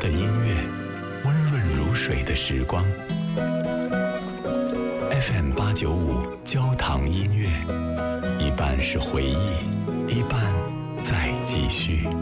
的音乐，温润如水的时光。FM895焦糖音乐，一半是回忆，一半在继续。